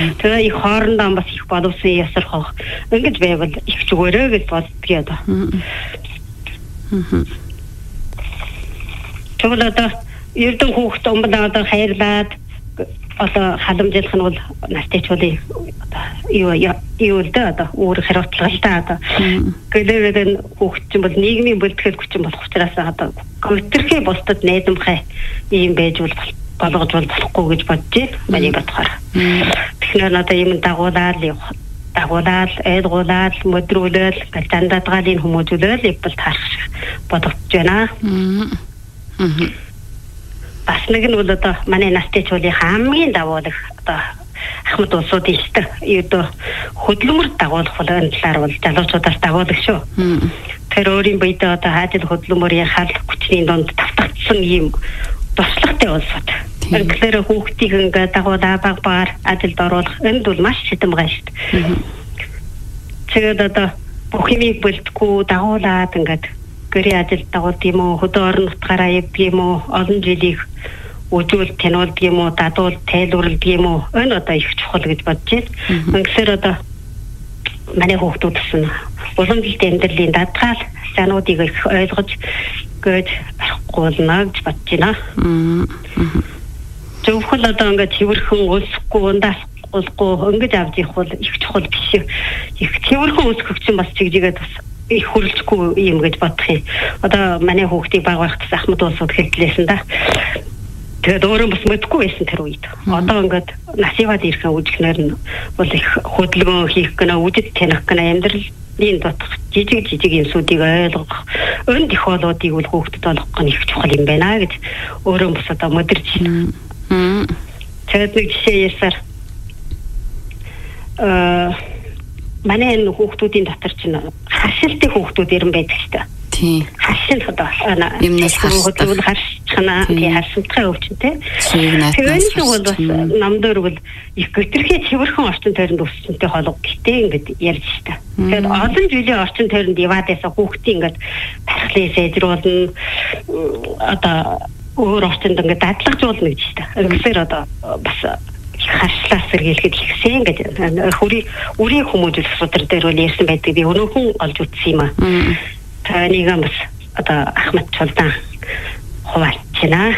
Тэгээ их хоорондоо бас их боловсон ясархах. Ингэж байвал их зүгээрээ гэж боддгий одоо. Тэгвэл одоо ердөө хүүхд өмдөө одоо хайрлаад одоо халамжлах нь бол настайчуудын одоо юу л да одоо өөр хариуцлага л да одоо гэдэг хүүхд чинь бол нийгмийн бэлтгэл хүчин болох учраас одоо гүтэрхий бусдад найдамхай ийм байж болгож болохгүй гэж бодож байна. Миний бодохоор. Тэгэхээр одоо юм дагуулаад эдгуулаад мөдрүүлэл галдандадгаалын хүмүүжүүлэл ипл тарах бодогдож байна. Бас нэг нь бол одоо манай настайчуудын хамгийн дагуулах одоо Ахмад улсуудын ердөө хөдөлмөр дагуулах бол талаар бол залуучуудаас дагуулах шүү. Тэр өөрийн биедээ одоо ажил хөдөлмөрийн хал хүчний донд тавтагдсан ийм туршлагатай улсууд. Тэгэхээр хүүхдийг ингээд дагуулаа багаар ажилд оруулах энд бол маш хэдэн байгаа шүү дээ. Тэгээд одоо бүх юмыг бэлтгэхгүй дагуулаад ингээд гэрээ ажилд дагуулд юм уу, хөдөө орон нутгаараа явдаг юм уу, олон жилийг үжүүл тануулд юм уу, дадуул тайлбарлад юм уу, энэ одоо их чухал гэж бодож байна. Тэгэхээр одоо манай хүүхдүүд гэсэн уламжлалт амьдралын дадгаал сануудыг их ойлгож гэж арахгүй гэж бодож байна. Зөвхөн одоо ингээд цэвэрхэн өсөхгүй ундаахгүй ингэж авч явах бол их чухал биш. Их цэвэрхэн өсгөх чинь бас чигжигээд бас их хүрлцгүй юм гэж бодох юм. Одоо манай хүүхдийг баг байхдаа Ахмад улсууд хэлтлээсэн да. Тэгээд өөрөө бас мэдгүй байсан тэр үед. Одоо ингээд насиваад ирэх үжигнэр нь бол их хөдөлгөөн хийх гэнэ, үжид таних гэнэ, амьдралын дотор жижиг юмсуудыг ойлгох, өн технологиудыг бол хүүхдэд олгох нь их чухал юм байна гэж өөрөө бас одоо мэдэрч байна. Тэгээд нэг жишээ ярьсаар манай энэ хүүхдүүдийн дотор чинь харшилтын хүүхдүүд ирэн байдаг шүү дээ. Тийм. Харшил одоо юмнаас хүүхдүүд харшчихна, тийм харшилтын өвчнтэй. Тэгээд бол бас намдаар бол их гүтэрхий цэвэрхэн орчин тойронд өссөнтэй холбоо гэтээ ингээд ярьж шүү дээ. Тэгээд олон жилийн орчин тойронд яваадайсаа хүүхдийн ингээд тархлын сайжруулна одоо өөр орчинд ингээд дадлагжуулна гэж шүү дээ. Тэгэхээр одоо бас харшлаас сэргийлэхэд ихсэн гэж үрийн хүмүүжүүлэх судар дээр бол ярьсан байдаг. Би өнөөхөн олж үзсэн юм аа. Тэнийг бас одоо Ахмад чулдан хуваалцна.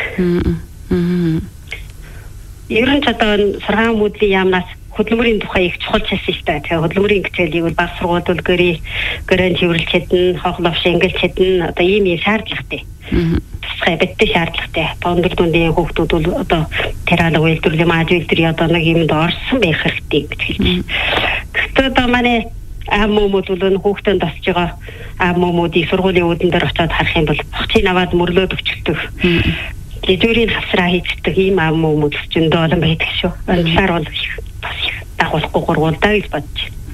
Ер нь одоо сургаан мөдлийн яамнаас хөдөлмөрийн тухай их чухал хэлсэн шүү дээ. Тэгээ хөдөлмөрийн хичээлийг бол баг сургуулиуд гэрэн цэвэрлж чадна, хохлов шингэлж чадна. Одоо ийм шаардлагатай. Тусгай биттэй шаардлагатай. Бондор дундын хүүхдүүд бол одоо тералог үйлдвэрлэлийн маж үйлдвэрийн одоо нэг юмд орсон байх хэрэгтэй гэж хэлж байна. Гэхдээ одоо манай аав мөмүүд бол хүүхдэн тасж байгаа аав мөмүүдийг сургуулийн үүдэн дээр очиод харах юм бол бохцыг аваад мөрлөөд өчтдөг. Лизүүрийн хавсраа хийцдэг ийм аав мөмүүд зөндөө олон байдаг шүү. Энэ талаар бол бас их дагуулахгүй гурвуулдаа гэж бодож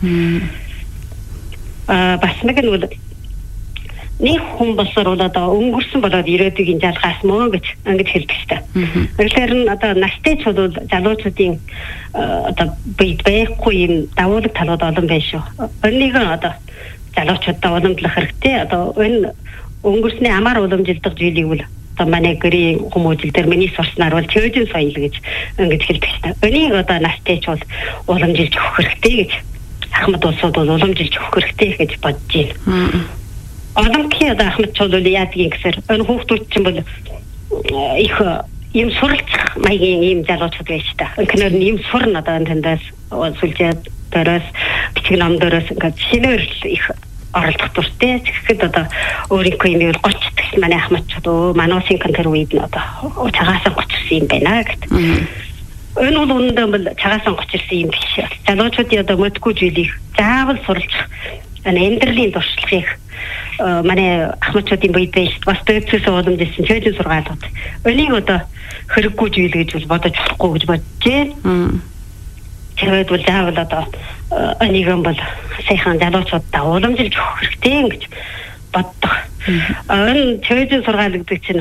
байна. Бас нэг нь бол нэг хүн болсоор бол одоо өнгөрсөн болоод ирээдүйн жалгаас мөн гэж ингэж хэлдэг шүү дээ. Тэгэхээр нь одоо настайчууд бол залуучуудын одоо бие байхгүй юм давуулаг талууд олон байна шүү. Энийг одоо залуучуудаа уламжлах хэрэгтэй. Одоо энэ өнгөрсний амар уламжилдаг зүйлийг бол одоо манай гэрийн хүмүүжил дээр миний сурснаар бол чөөжин соёл гэж ингэж хэлдэг шүү дээ. Энийг одоо настайчууд уламжилж өгөх хэрэгтэй гэж Ахмад улсууд бол уламжилж өгөх хэрэгтэй гэж бодож байна. Одоогийн одоо Ахмад чулуул яадгийн гэсэр энэ хүүхдүүд чинь бол их юм суралцах маягийн юм залуучууд байж та. Өнөхөр нь юм сурна одоо тэндээс сүлжээд дээрээс бичиг ном дээрээс ингээд шинээр их оролцох дуртай. Тэгэхэд одоо өөрийнхөө юм бол 30 тэгс манай Ахмад чулуу мануусын контер үед нь одоо цагаасан 30 юм байна гэт. Энэ бол үүндээ бол цагаасан 30 юм биш. Залуучуудын одоо мэдгүй зүйлийг заавал суралцах амьдралын туршлагыг манай Ахмадчуудын биед байж бас дээдсээс уламжилсан чөлөө сургаалууд. Энийг одоо хэрэггүй зүйл гэж бол бодож болохгүй гэж бодож байна. Тэгээд бол заавал одоо энийг бол сайхан залуучуудаа уламжилж өгөх хэрэгтэй гэж боддог. Энэ чөлөө сургаал гэдэг чинь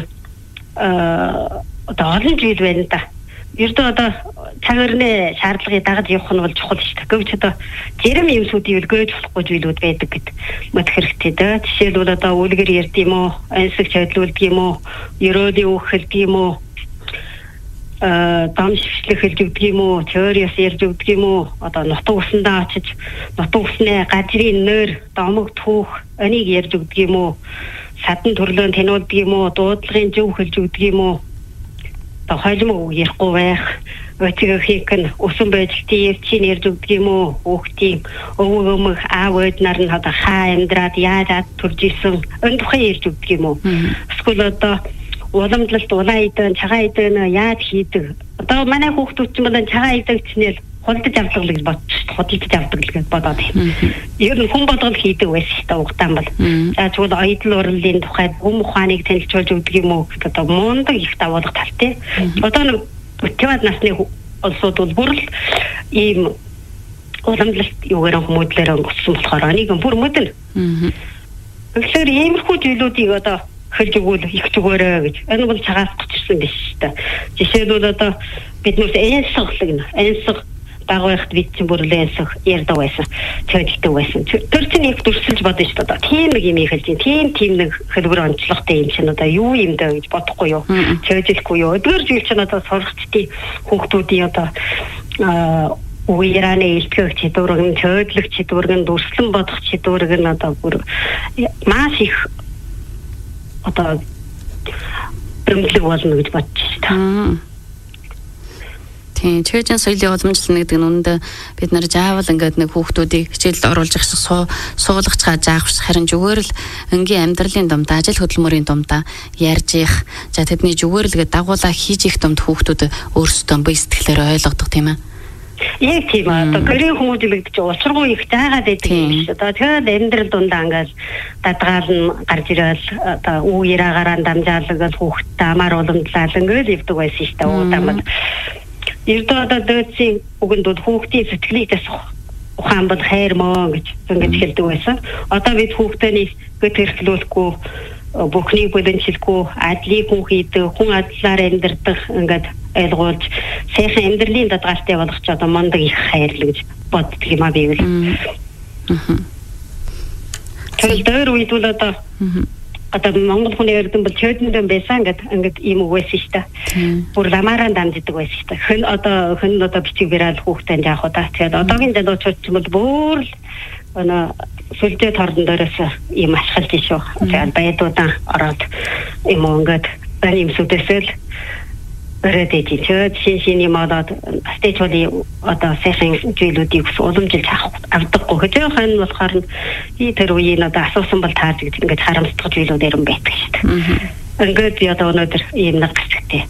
одоо олон зүйл байна да. Ердөө одоо цаг өрнө шаардлагыг дагаж явах нь бол чухал шүү дээ. Гэвч одоо зэрэм юмсуудыг өлгөөж болохгүй зүйлүүд байдаг гэд мэдэх хэрэгтэй дээ. Жишээлбэл одоо үлгэр ярд юм уу, ансаг чойдлуулдаг юм уу, ерөөлийн үхэлдэг юм уу. дам шившлэх хэлж өгдөг юм уу, теориас ярьж өгдөг юм уу, одоо нутаг усандаа очиж нутаг усны газрын нойр, домог түүх энийг ярьж өгдөг юм уу, садан төрлөөн танилцдаг юм уу, дуудлагын зөв хэлж өгдөг юм уу, одоо хойлмог ярихгүй байх, өтгөх нь усан байдлын явцын ярьж өгдөг юм уу, хүүхдийн өвөг өмг аав ээж нар нь одоо хаа амьдраад яаж төрж исэн энэ тухай ярьж өгдөг юм уу. Эсвэл одоо уламжлалт улаан идэн, цагаан идэн яаж хийдэг. Одоо манай хүүхдүүд ч юм бол цагаан идэн чинэл худалдаж авдаг л гэж бодчих. Худалдаж авдаг л гэж бодоод байна. Ер нь хүн болгол хийдэг байсан шүү дээ угтаан бол. За тэгвэл оюутан урлалын тухай бүм ухааныг танилцуулж өгдөг юм уу? Одоо мундаг их давуулах талтай. Одоо нэг 40-аад насны улсууд бол бүр л ийм уламжлалт юугаар хүмүүдлээр өнгөссөн болохоор энийг бүр мэднэ. Тэгэхээр иймэрхүү зүйлүүдийг одоо хэлж өгвөл их зүгээрээ гэж. Энэ бол цагаас гочсон биш шүү дээ. Жишээлбэл одоо биднээс энсэг дагвахт бид чинь бүрлээ энсэг ярддаг байсан. Чөлдөлтэй байсан. Тэр чинь их дүрсэлж бодсон шүү дээ. Тийм нэг юм хэлж чинь тийм нэг хэлбэр онцлогтой юм чинь одоо юу юм даа гэж бодохгүй юу? Чөлдөлгүй юу? Өдөр жил чинь одоо сургацчдын хүүхдүүдийн одоо уяраны илтгэх чадварыг, чөлдлөх чадварыг, дүрслэн бодох чадварыг нь одоо бүр маш их одоо бэмтлэг болно гэж бодчих шүү дээ. Тийм, чөйжин соёлын уламжлал гэдэг нь үүнд бид нар заавал ингээд нэг хүүхдүүдийг хичээлд оруулж их суулгаж заах харин зүгээр л энгийн амьдралын дундаа, ажил хөдөлмөрийн дундаа ярьж их, за тэдний зүгээр л ингээд дагуулаа хийж их дунд хүүхдүүд өөрсдөө бие сэтгэлээр ойлгодог тийм ээ. Яг тийм аа. Одоо гэрийн хүмүүжлэгдэж чинь уцаргүй их заагаад байдаг юм шиг. Одоо тэгээд амьдрал дундаа ингээд дадгаал нь гарч ирэл одоо уу яраагаар дамжаалагал хүүхдтэй амар уламжлал ингээд явдаг байсан шүү дээ. Удаамд. Ердөө одоо дөөцийн үгэндүүд хүүхдийн сэтгэлийг засах ухаан бол хайр мөн гэж ингэж хэлдэг байсан. Одоо бид хүүхдтэйг гэрчлүүлэхгүй бүхнийг бүдэнчилгүй ажлыг хүн хийдэг, хүн адлаар амьдрах ингээд ойлгуулж сайхан амьдралын дадгалтай болох ч одоо мундаг их хайрлаа гэж боддөг юм а би бол. Тэр дээр үед бол одоо Монгол хүний эрдэм бол чөйдөн байсан ингээд ийм үг байсан шүү дээ. Бүр ламаараа дамждаг байсан шүү дээ. Хэн одоо бичиг бариад хүүхдээ яах вэ? Тэгээд одоогийн залуучууд ч бол бүр л сүлдээ тордон дээрээс ийм ашиглаж шүү. Тэгээд баядуудаа ороод юм ингээд бани юмсүүдээсэл өрөөдөж чинь юм одоо стейчули одоо сайхан зүйлүүдийг уламжилж авдаггүй гэж хэн болохоор тэр үеийн одоо асуусан бол тааж гэж ингээд харамсдаг зүйлүүдээр юм байдаг шүү дээ. Ингээд би одоо өнөөдөр ийм нэг гацгтэй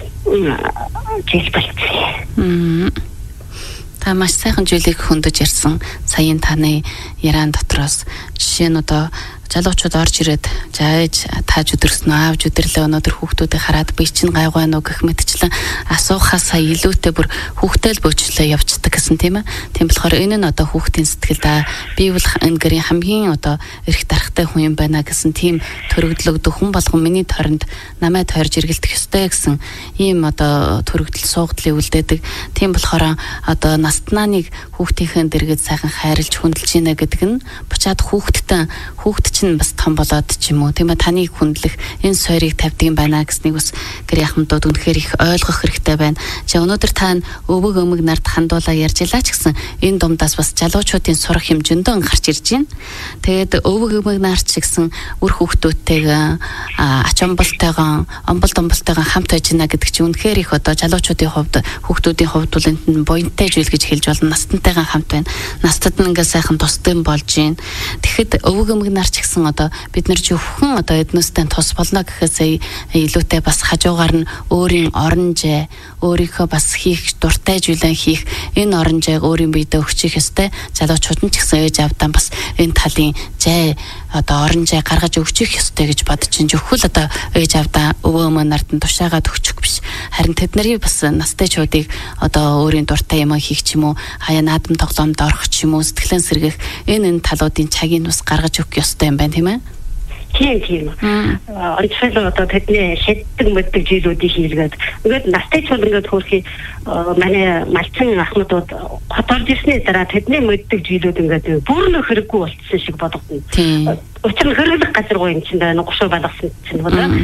жил болчихсон. Та маш сайхан зүйлийг хөндөж ярьсан. Саяын таны яран дотроос жишээ нь одоо залуучууд орж ирээд зааж тааж өдөрснө аавж өдөрлөө өнөөдөр хүүхдүүдийг хараад би чинь гайгүй нөө гэх мэтчлэн асуухаас сая илүүтэй бүр хүүхдтэй л бөөчлөө явцдаг гэсэн тийм ээ. Тийм болохоор энэ нь одоо хүүхдийн сэтгэлд би бол энэ гэрийн хамгийн одоо эрх дарахтай хүн юм байна гэсэн тийм төрөгдлөгдөх хүн болгон миний тойронд намайг тойрж эргэлдэх ёстой гэсэн ийм одоо төрөгдөл суугдлыг үлдээдэг. Тийм болохоор одоо настнаныг хүүхдийнхээ дэргэд сайхан хайрлж хүндэлж гинэ гэдэг нь буцаад хүүхд чинь бас том болоод ч юм уу тийм ээ таныг хүндлэх энэ сойрыг тавьдаг юм байна гэснийг бас гэр яхамдууд үнэхээр их ойлгох хэрэгтэй байна. За өнөөдөр та өвөг өмг нарт хандуулаа ярьж илаа ч гэсэн энэ дундаас бас залуучуудын сурах хэмжээндөө гарч ирж байна. Тэгээд өвөг өмг нарт ч гэсэн үр хүүхдүүдтэйгээ ач омболтойгоо хамт байж гинэ гэдэг чинь үнэхээр их одоо залуучуудын хувьд хүүхдүүдийн хувьд бол энэ буянтай зүйл гэж хэлж болно. Настантайгаа хамт байна. Настад нь ингээ сайхан тусдсан болж байна. Тэгэхэд өвөг өмг нар ч гэсэн одоо бид нар зөвхөн одоо эднүстэй тус болно гэхээс илүүтэй бас хажуугаар нь өөрийн оронжээ өөрийнхөө бас хийх дуртай зүйлээ хийх энэ оронжээг өөрийн биедээ өгчих ёстой. Залуучууд нь ч гэсэн ээж авдаа бас энэ талын жай одоо оронжээ гаргаж өгчих ёстой гэж бодож чинь зөвхөн одоо ээж авдаа өвөө өмнө нарт нь тушаагаад өгчих биш. Харин тэдний бас настайчуудыг одоо өөрийн дуртай юм хийх ч юм уу хаяа наадам тоглоомд орох ч юм уу сэтгэлэн сэргэх энэ талуудын цагийг бас гаргаж өгөх ёстой юм байна тийм ээ. Тийм. Онцгой одоо тэдний шиддэг мэддэг зүйлүүдийг хийлгээд ингээд настай ч бол ингээд хөрхий манай малчин ахмадууд хоторж ирсний дараа тэдний мэддэг зүйлүүд ингээд бүр нөх хэрэггүй болчихсон шиг бодогдсон. Учир нь хэрэглэх газар гоё юм чинь гушуу балгасан чинь болоо.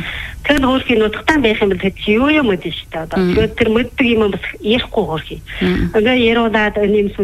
Тэгэхээр хөөрхий нутагтаа байх юм бол тэр юу юм мэдэн шүү дээ. Одоо тэр мэддэг юм бас ярихгүй хөөрхий. Одоо яриулаад нэмсүү